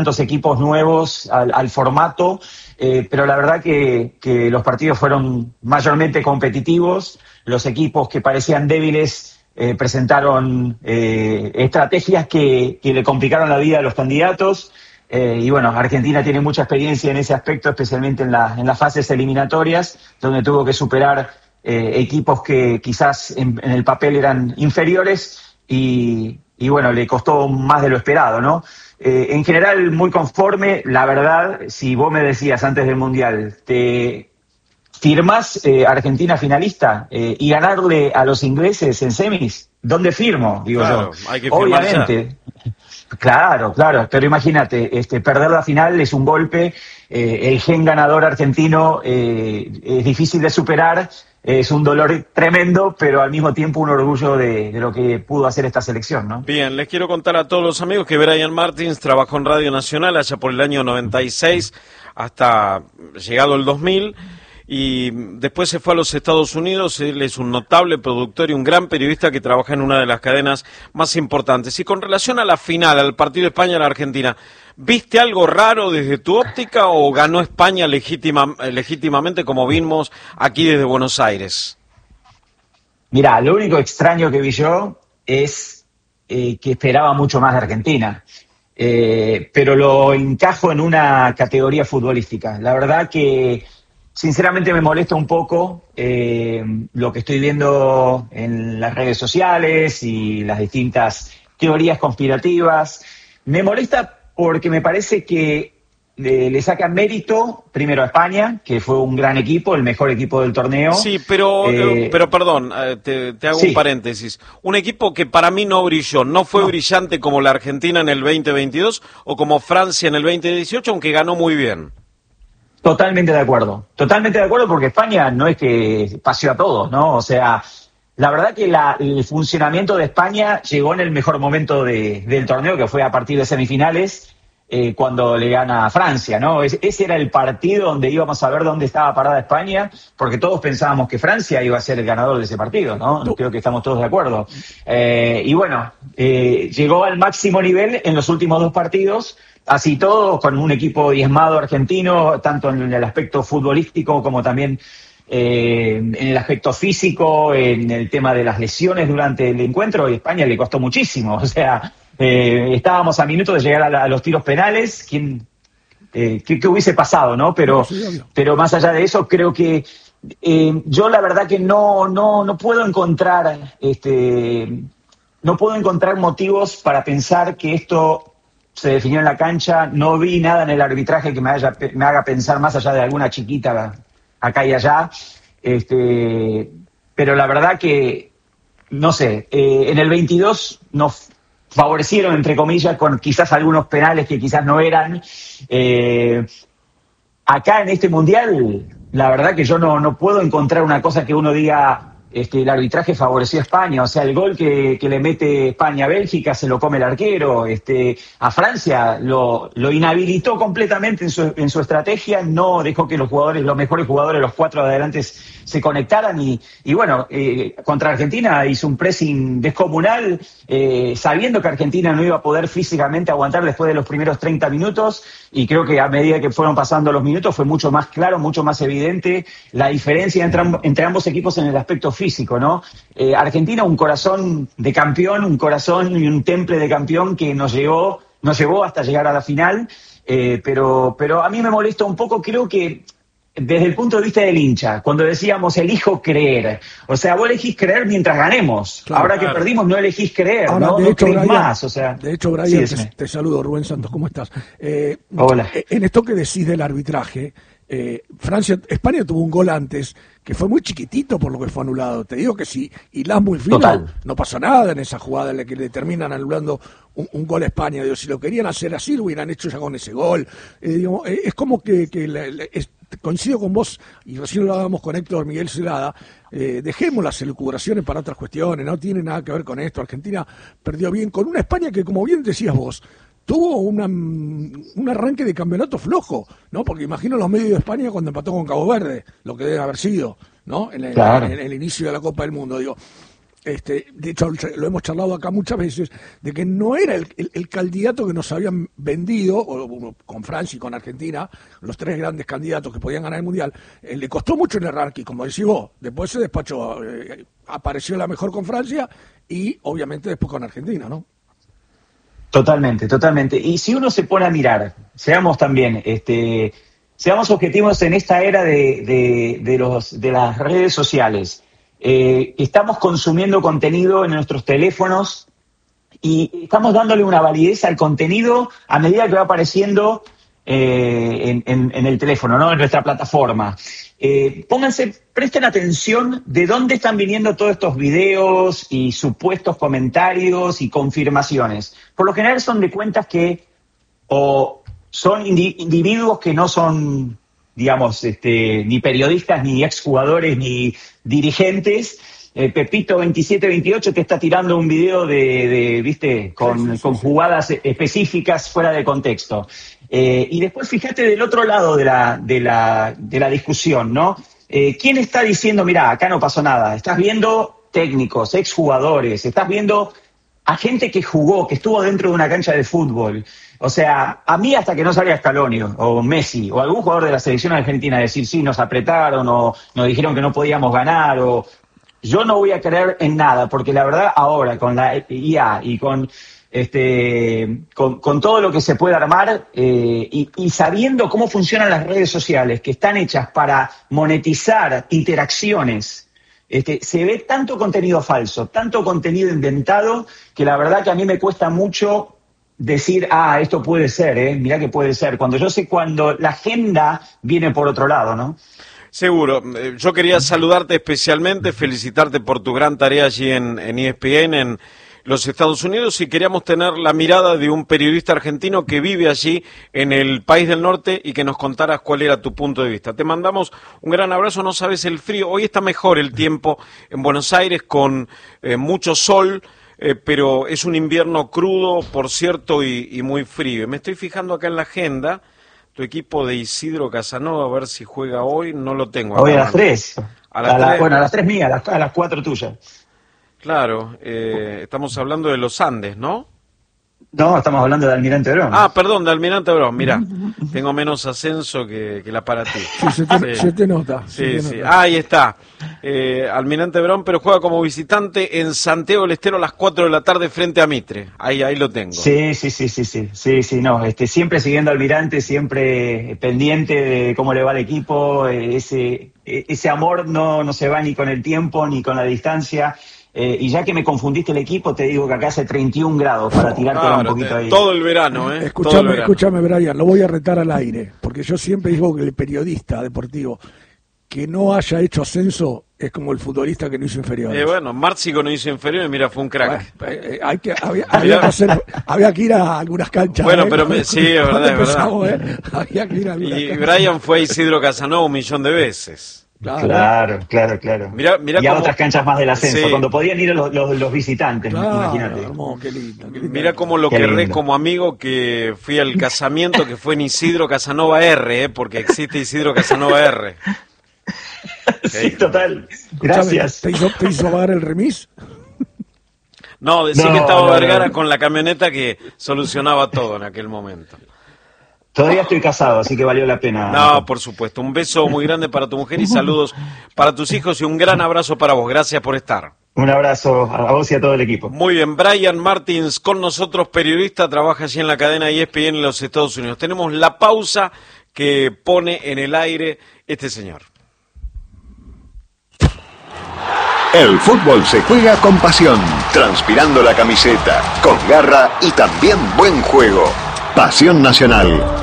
tantos equipos nuevos al formato, pero la verdad que los partidos fueron mayormente competitivos. Los equipos que parecían débiles presentaron estrategias que le complicaron la vida a los candidatos. Y bueno, Argentina tiene mucha experiencia en ese aspecto, especialmente en las fases eliminatorias, donde tuvo que superar equipos que quizás en el papel eran inferiores y bueno, le costó más de lo esperado, ¿no? En general, muy conforme. La verdad, si vos me decías antes del Mundial, ¿te firmás Argentina finalista y ganarle a los ingleses en semis? ¿Dónde firmo? Digo claro, yo. hay que firmar obviamente. Ya. Claro, pero imagínate, perder la final es un golpe, el gen ganador argentino es difícil de superar, es un dolor tremendo, pero al mismo tiempo un orgullo de lo que pudo hacer esta selección, ¿no? Bien, les quiero contar a todos los amigos que Brian Martins trabajó en Radio Nacional allá por el año 96 hasta llegado el 2000. Y después se fue a los Estados Unidos. Él es un notable productor y un gran periodista que trabaja en una de las cadenas más importantes. Y con relación a la final, al partido España-Argentina, ¿viste algo raro desde tu óptica o ganó España legítimamente como vimos aquí desde Buenos Aires? Mirá, lo único extraño que vi yo es que esperaba mucho más de Argentina. Pero lo encajo en una categoría futbolística. La verdad que sinceramente me molesta un poco lo que estoy viendo en las redes sociales y las distintas teorías conspirativas. Me molesta porque me parece que le sacan mérito primero a España, que fue un gran equipo, el mejor equipo del torneo. Sí, pero perdón, te hago un paréntesis. Un equipo que para mí no brilló, no fue brillante como la Argentina en el 2022 o como Francia en el 2018, aunque ganó muy bien. Totalmente de acuerdo porque España no es que paseó a todos, ¿no? O sea, la verdad que el funcionamiento de España llegó en el mejor momento del torneo, que fue a partir de semifinales, cuando le gana a Francia, ¿no? Ese era el partido donde íbamos a ver dónde estaba parada España, porque todos pensábamos que Francia iba a ser el ganador de ese partido, ¿no? Creo que estamos todos de acuerdo. Y bueno, llegó al máximo nivel en los últimos dos partidos. Así todo, con un equipo diezmado argentino, tanto en el aspecto futbolístico como también en el aspecto físico, en el tema de las lesiones durante el encuentro, y España le costó muchísimo. O sea, estábamos a minutos de llegar a los tiros penales. ¿Qué hubiese pasado, no? Pero más allá de eso, creo que yo la verdad que no puedo encontrar motivos para pensar que esto se definió en la cancha. No vi nada en el arbitraje que me haga pensar más allá de alguna chiquita acá y allá. Pero la verdad que, no sé, en el 22 nos favorecieron, entre comillas, con quizás algunos penales que quizás no eran. Acá en este Mundial, la verdad que yo no puedo encontrar una cosa que uno diga... el arbitraje favoreció a España, o sea, el gol que le mete España a Bélgica se lo come el arquero, a Francia lo inhabilitó completamente en su estrategia, no dejó que los mejores jugadores, los cuatro de adelante, se conectaran y bueno, contra Argentina hizo un pressing descomunal, sabiendo que Argentina no iba a poder físicamente aguantar después de los primeros 30 minutos, y creo que a medida que fueron pasando los minutos fue mucho más claro, mucho más evidente la diferencia entre ambos equipos en el aspecto físico, ¿no? Argentina, un corazón de campeón, un corazón y un temple de campeón que nos llevó hasta llegar a la final, pero a mí me molesta un poco, creo que desde el punto de vista del hincha, cuando decíamos elijo creer, o sea, vos elegís creer mientras ganemos, claro, ahora que perdimos no elegís creer, ahora, ¿no? No crees más, o sea. De hecho, Brian, te saludo, Rubén Santos, ¿cómo estás? Hola. En esto que decís del arbitraje, España tuvo un gol antes que fue muy chiquitito por lo que fue anulado. Te digo que si hilás muy fino, no pasó nada en esa jugada en la que le terminan anulando un gol a España. Digo, si lo querían hacer así, lo hubieran hecho ya con ese gol. Es como que coincido con vos, y recién lo hablábamos con Héctor Miguel Celada, dejemos las elucubraciones para otras cuestiones, no tiene nada que ver con esto. Argentina perdió bien con una España que, como bien decías vos, tuvo un arranque de campeonato flojo, ¿no? Porque imagino los medios de España cuando empató con Cabo Verde, lo que debe haber sido, ¿no? En el inicio de la Copa del Mundo, digo. de hecho lo hemos charlado acá muchas veces, de que no era el candidato que nos habían vendido, con Francia y con Argentina, los 3 grandes candidatos que podían ganar el Mundial. Le costó mucho en el ranking, como decís vos, después se despachó, apareció la mejor con Francia y obviamente después con Argentina, ¿no? Totalmente, totalmente. Y si uno se pone a mirar, seamos objetivos en esta era de las redes sociales. Estamos consumiendo contenido en nuestros teléfonos y estamos dándole una validez al contenido a medida que va apareciendo en el teléfono, ¿no? En nuestra plataforma. Presten atención de dónde están viniendo todos estos videos y supuestos comentarios y confirmaciones. Por lo general son de cuentas que o son individuos que no son, digamos, ni periodistas, ni exjugadores, ni dirigentes. Pepito 2728 te está tirando un video ¿viste? Con jugadas específicas fuera de contexto. Y después fíjate del otro lado de la discusión, ¿no? ¿Quién está diciendo, mirá, acá no pasó nada? Estás viendo técnicos, exjugadores, estás viendo a gente que jugó, que estuvo dentro de una cancha de fútbol. O sea, a mí hasta que no salga Scaloni o Messi o algún jugador de la selección argentina a decir, sí, nos apretaron o nos dijeron que no podíamos ganar o... Yo no voy a creer en nada, porque la verdad ahora con la IA y con todo lo que se puede armar y sabiendo cómo funcionan las redes sociales, que están hechas para monetizar interacciones, se ve tanto contenido falso, tanto contenido inventado, que la verdad que a mí me cuesta mucho decir, esto puede ser, mirá que puede ser, cuando yo sé cuando la agenda viene por otro lado, ¿no? Seguro. Yo quería saludarte especialmente, felicitarte por tu gran tarea allí en ESPN, en los Estados Unidos, y queríamos tener la mirada de un periodista argentino que vive allí en el país del norte y que nos contaras cuál era tu punto de vista. Te mandamos un gran abrazo, no sabes el frío. Hoy está mejor el tiempo en Buenos Aires con mucho sol, pero es un invierno crudo, por cierto, y muy frío. Me estoy fijando acá en la agenda. Tu equipo de Isidro Casanova, a ver si juega hoy, no lo tengo. Hoy a las 3. Bueno, a las 3 mías, a las 4 tuyas. Claro, estamos hablando de los Andes, ¿no? No, estamos hablando de Almirante Brown. Perdón, de Almirante Brown, mirá, tengo menos ascenso que la para ti. Sí, se te nota. Sí. Ahí está, Almirante Brown, pero juega como visitante en Santiago del Estero a las 4 de la tarde frente a Mitre. Ahí lo tengo. Sí, no, siempre siguiendo a Almirante, siempre pendiente de cómo le va al equipo, ese amor no se va ni con el tiempo ni con la distancia. Y ya que me confundiste el equipo, te digo que acá hace 31 grados para tirarte un poquito ahí. Todo el verano, Escúchame, Brian, lo voy a retar al aire, porque yo siempre digo que el periodista deportivo que no haya hecho ascenso es como el futbolista que no hizo inferiores. Bueno, Márcico no hizo inferiores, mira, fue un crack. Había que ir a algunas canchas. Bueno, pero sí, es verdad. Había que ir a algunas canchas. Brian fue a Isidro Casanova 1.000.000 de veces. Claro. Mirá y a otras canchas más del ascenso, cuando podían ir los visitantes, imagínate. Qué lindo. Mirá cómo lo querré como amigo, que fui al casamiento que fue en Isidro Casanova R, porque existe Isidro Casanova R. Sí, total. Gracias. ¿Te hizo pagar el remis? No, decía que estaba Vergara con la camioneta que solucionaba todo en aquel momento. Todavía estoy casado, así que valió la pena. No, por supuesto. Un beso muy grande para tu mujer y saludos para tus hijos y un gran abrazo para vos. Gracias por estar. Un abrazo a vos y a todo el equipo. Muy bien, Brian Martins con nosotros, periodista, trabaja allí en la cadena ESPN en los Estados Unidos. Tenemos la pausa que pone en el aire este señor. El fútbol se juega con pasión, transpirando la camiseta, con garra y también buen juego. Pasión Nacional.